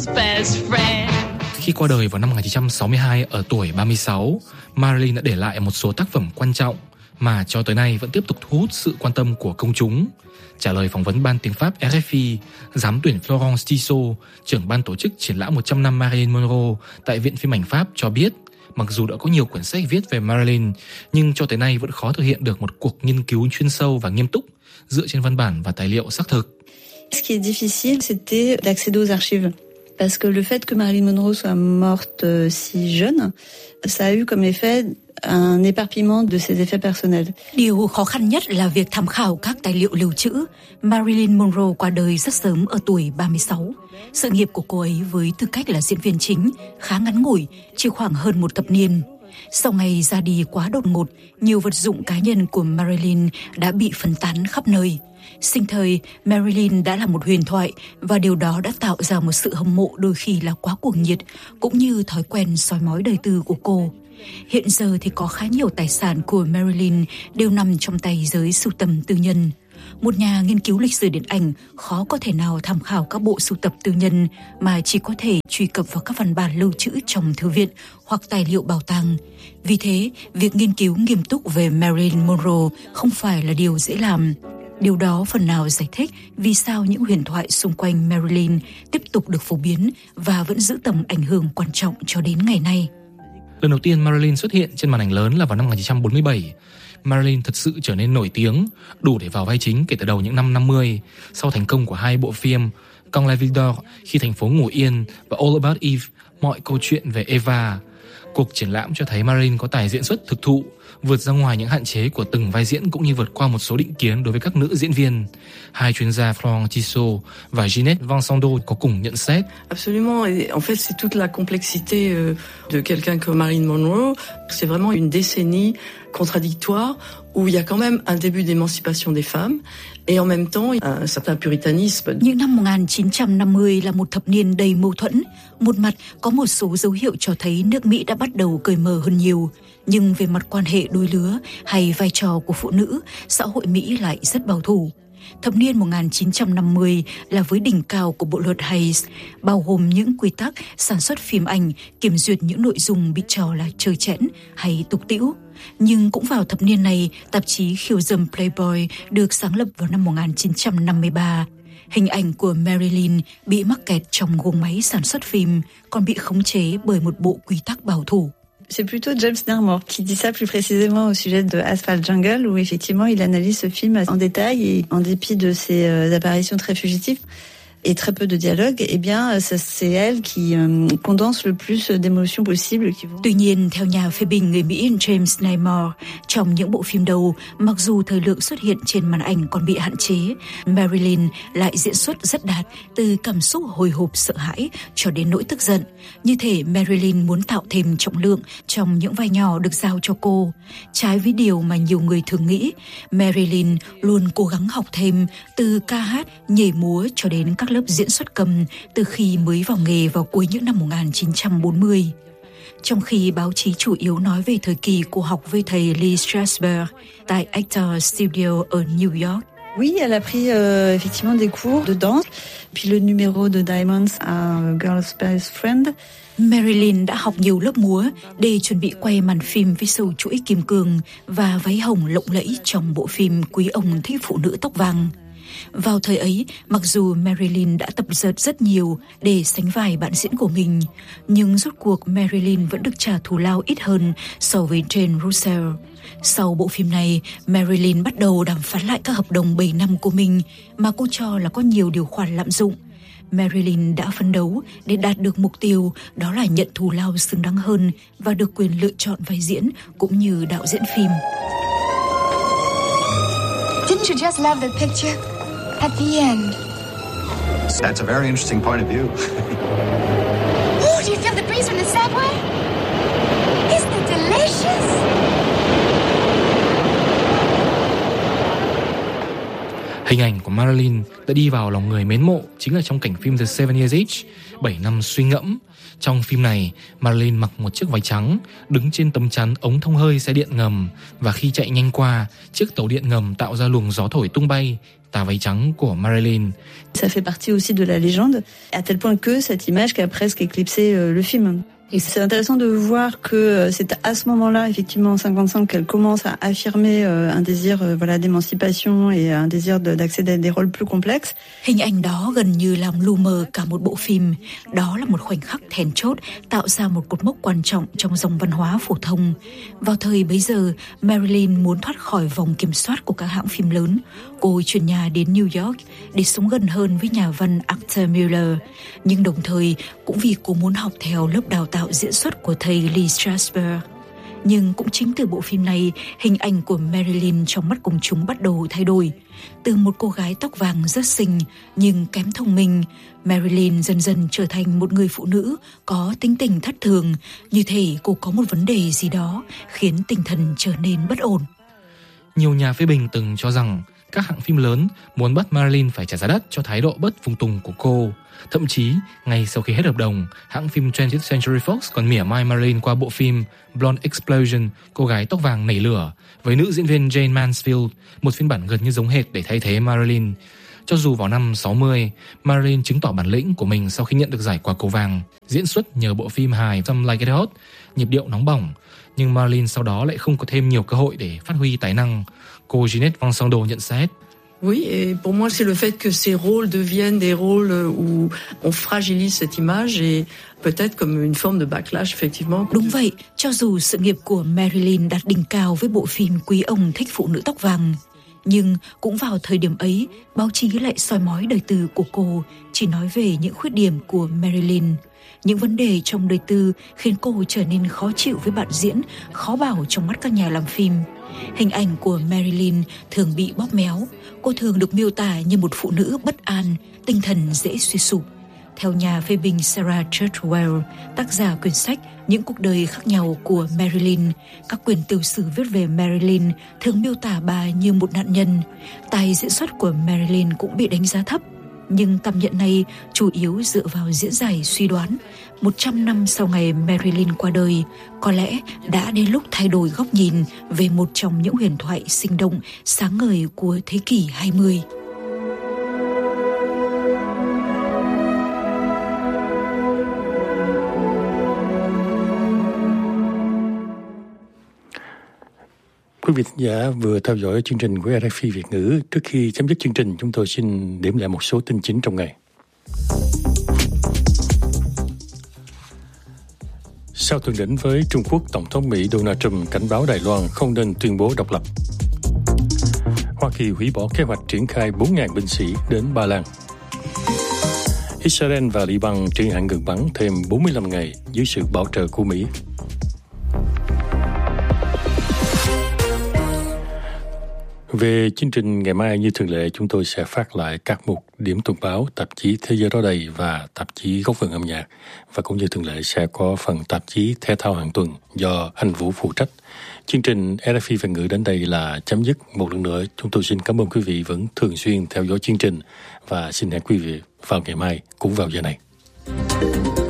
Khi qua đời vào năm 1962 ở tuổi 36, Marilyn đã để lại một số tác phẩm quan trọng mà cho tới nay vẫn tiếp tục thu hút sự quan tâm của công chúng. Trả lời phỏng vấn ban tiếng Pháp RFI, giám tuyển Florence Tissot, trưởng ban tổ chức triển lãm 100 năm Marilyn Monroe tại Viện Phim ảnh Pháp cho biết, mặc dù đã có nhiều quyển sách viết về Marilyn, nhưng cho tới nay vẫn khó thực hiện được một cuộc nghiên cứu chuyên sâu và nghiêm túc dựa trên văn bản và tài liệu xác thực. Ce qui est difficile, c'était d'accéder aux archives. Parce que le fait que Marilyn Monroe soit morte si jeune, ça a eu comme effet un éparpillement de ses effets personnels. Điều khó khăn nhất là việc tham khảo các tài liệu lưu trữ. Marilyn Monroe qua đời rất sớm ở tuổi 36. Sự nghiệp của cô ấy với tư cách là diễn viên chính khá ngắn ngủi, chỉ khoảng hơn một thập niên. Sau ngày ra đi quá đột ngột, nhiều vật dụng cá nhân của Marilyn đã bị phân tán khắp nơi. Sinh thời, Marilyn đã là một huyền thoại và điều đó đã tạo ra một sự hâm mộ đôi khi là quá cuồng nhiệt, cũng như thói quen soi mói đời tư của cô. Hiện giờ thì có khá nhiều tài sản của Marilyn đều nằm trong tay giới sưu tầm tư nhân. Một nhà nghiên cứu lịch sử điện ảnh khó có thể nào tham khảo các bộ sưu tập tư nhân mà chỉ có thể truy cập vào các văn bản lưu trữ trong thư viện hoặc tài liệu bảo tàng. Vì thế, việc nghiên cứu nghiêm túc về Marilyn Monroe không phải là điều dễ làm. Điều đó phần nào giải thích vì sao những huyền thoại xung quanh Marilyn tiếp tục được phổ biến và vẫn giữ tầm ảnh hưởng quan trọng cho đến ngày nay. Lần đầu tiên Marilyn xuất hiện trên màn ảnh lớn là vào năm 1947. Marilyn thật sự trở nên nổi tiếng, đủ để vào vai chính kể từ đầu những năm 50, sau thành công của hai bộ phim Quand la ville dort, Khi thành phố ngủ yên và All About Eve, Mọi câu chuyện về Eva. Cuộc triển lãm cho thấy Marilyn có tài diễn xuất thực thụ, vượt ra ngoài những hạn chế của từng vai diễn cũng như vượt qua một số định kiến đối với các nữ diễn viên. Hai chuyên gia Florence Tissot và Ginette Vincendo có cùng nhận xét. Absolument, et en fait c'est toute la complexité de quelqu'un comme Marilyn Monroe, c'est vraiment une décennie contradictoire où il y a quand même un début d'émancipation des femmes et en même temps un certain puritanisme. Những năm 1950 là một thập niên đầy mâu thuẫn. Một mặt có một số dấu hiệu cho thấy nước Mỹ đã bắt đầu cởi mở hơn nhiều, nhưng về mặt quan hệ đôi lứa hay vai trò của phụ nữ, xã hội Mỹ lại rất bảo thủ. Thập niên 1950 là với đỉnh cao của bộ luật Hayes, bao gồm những quy tắc sản xuất phim ảnh, kiểm duyệt những nội dung bị cho là trơ trẽn hay tục tĩu. Nhưng cũng vào thập niên này, tạp chí khiêu dâm Playboy được sáng lập vào năm 1953. Hình ảnh của Marilyn bị mắc kẹt trong guồng máy sản xuất phim, còn bị khống chế bởi một bộ quy tắc bảo thủ. C'est plutôt James Narmore qui dit ça plus précisément au sujet de Asphalt Jungle, où effectivement il analyse ce film en détail et en dépit de ses apparitions très fugitives et très peu de dialogue, eh bien c'est elle qui condense le plus d'émotions possibles. Tuy nhiên, theo nhà phê bình người Mỹ James Narmore, trong những bộ phim đầu, mặc dù thời lượng xuất hiện trên màn ảnh còn bị hạn chế, Marilyn lại diễn xuất rất đạt, từ cảm xúc hồi hộp sợ hãi cho đến nỗi tức giận. Như thể Marilyn muốn tạo thêm trọng lượng trong những vai nhỏ được giao cho cô. Trái với điều mà nhiều người thường nghĩ, Marilyn luôn cố gắng học thêm từ ca hát, nhảy múa cho đến các lớp diễn xuất cầm từ khi mới vào nghề vào cuối những năm 1940. Trong khi báo chí chủ yếu nói về thời kỳ cô học với thầy Lee Strasberg tại Actors Studio ở New York. Oui, elle a pris effectivement des cours de danse, puis le numéro de Diamonds à Girl's Best Friend. Marilyn đã học nhiều lớp múa để chuẩn bị quay màn phim với sâu chuỗi kim cương và váy hồng lộng lẫy trong bộ phim Quý ông thích phụ nữ tóc vàng. Vào thời ấy, mặc dù Marilyn đã tập dượt rất nhiều để sánh vai bạn diễn của mình, nhưng rốt cuộc Marilyn vẫn được trả thù lao ít hơn so với Jane Russell. Sau bộ phim này, Marilyn bắt đầu đàm phán lại các hợp đồng 7 năm của mình mà cô cho là có nhiều điều khoản lạm dụng. Marilyn đã phấn đấu để đạt được mục tiêu, đó là nhận thù lao xứng đáng hơn và được quyền lựa chọn vai diễn cũng như đạo diễn phim. Didn't you just love the picture at the end? That's a very interesting point of view. Oh, do you feel the breeze from the subway? Isn't it delicious? Hình ảnh của Marilyn đã đi vào lòng người mến mộ chính là trong cảnh phim The Seven Years Itch, 7 năm suy ngẫm. Trong phim này, Marilyn mặc một chiếc váy trắng, đứng trên tấm chắn ống thông hơi xe điện ngầm, và khi chạy nhanh qua, chiếc tàu điện ngầm tạo ra luồng gió thổi tung bay, tà váy trắng của Marilyn. Ça fait partie aussi de la légende, à tel point que cette image qui a presque éclipsé le film. Et c'est intéressant de voir que c'est à ce moment-là, effectivement, en 55, qu'elle commence à affirmer un désir d'émancipation et un désir d'accéder à des rôles plus complexes. Hình ảnh đó gần như làm lu mờ cả một bộ phim. Đó là một khoảnh khắc then chốt, tạo ra một cột mốc quan trọng trong dòng văn hóa phổ thông. Vào thời bấy giờ, Marilyn muốn thoát khỏi vòng kiểm soát của các hãng phim lớn. Cô chuyển nhà đến New York để sống gần hơn với nhà văn Arthur Miller. Nhưng đồng thời cũng vì cô muốn học theo lớp đào tạo diễn xuất của thầy Lee Strasberg. Nhưng cũng chính từ bộ phim này, hình ảnh của Marilyn trong mắt công chúng bắt đầu thay đổi. Từ một cô gái tóc vàng rất xinh nhưng kém thông minh, Marilyn dần dần trở thành một người phụ nữ có tính tình thất thường, như thể cô có một vấn đề gì đó khiến tinh thần trở nên bất ổn. Nhiều nhà phê bình từng cho rằng các hãng phim lớn muốn bắt Marilyn phải trả giá đắt cho thái độ bất phùng tùng của cô. Thậm chí, ngay sau khi hết hợp đồng, hãng phim 20th Century Fox còn mỉa mai Marilyn qua bộ phim Blonde Explosion, cô gái tóc vàng nảy lửa, với nữ diễn viên Jane Mansfield, một phiên bản gần như giống hệt để thay thế Marilyn. Cho dù vào năm 60, Marilyn chứng tỏ bản lĩnh của mình sau khi nhận được giải quả cầu vàng, diễn xuất nhờ bộ phim hài Some Like It Hot, nhịp điệu nóng bỏng, nhưng Marilyn sau đó lại không có thêm nhiều cơ hội để phát huy tài năng. Cô Ginette Vansando nhận xét: Oui, et pour moi, c'est le fait que ces rôles deviennent des rôles où on fragilise cette image et peut-être comme une forme de backlash, effectivement. Đúng vậy, cho dù sự nghiệp của Marilyn đạt đỉnh cao với bộ phim Quý ông thích phụ nữ tóc vàng, nhưng cũng vào thời điểm ấy, báo chí lại soi mói đời tư của cô, chỉ nói về những khuyết điểm của Marilyn. Những vấn đề trong đời tư khiến cô trở nên khó chịu với bạn diễn, khó bảo trong mắt các nhà làm phim. Hình ảnh của Marilyn thường bị bóp méo. Cô thường được miêu tả như một phụ nữ bất an, tinh thần dễ suy sụp. Theo nhà phê bình Sarah Churchwell, tác giả quyển sách Những cuộc đời khác nhau của Marilyn, các quyển tiểu sử viết về Marilyn thường miêu tả bà như một nạn nhân. Tài diễn xuất của Marilyn cũng bị đánh giá thấp. Nhưng cảm nhận này chủ yếu dựa vào diễn giải suy đoán. 100 năm sau ngày Marilyn qua đời, có lẽ đã đến lúc thay đổi góc nhìn về một trong những huyền thoại sinh động, sáng ngời của thế kỷ 20. Quý vị thính giả vừa theo dõi chương trình của RFI Việt ngữ. Trước khi chấm dứt chương trình, chúng tôi xin điểm lại một số tin chính trong ngày. Sau thượng đỉnh với Trung Quốc, Tổng thống Mỹ Donald Trump cảnh báo Đài Loan không nên tuyên bố độc lập. Hoa Kỳ hủy bỏ kế hoạch triển khai 4.000 binh sĩ đến Ba Lan. Israel và Liban triển hạn ngừng bắn thêm 45 ngày dưới sự bảo trợ của Mỹ. Về chương trình ngày mai, như thường lệ, chúng tôi sẽ phát lại các mục điểm tuần báo, tạp chí Thế giới đó đây và tạp chí Góc vườn âm nhạc. Và cũng như thường lệ sẽ có phần tạp chí Thể thao hàng tuần do anh Vũ phụ trách. Chương trình RFI Việt ngữ đến đây là chấm dứt. Một lần nữa, chúng tôi xin cảm ơn quý vị vẫn thường xuyên theo dõi chương trình và xin hẹn quý vị vào ngày mai cũng vào giờ này.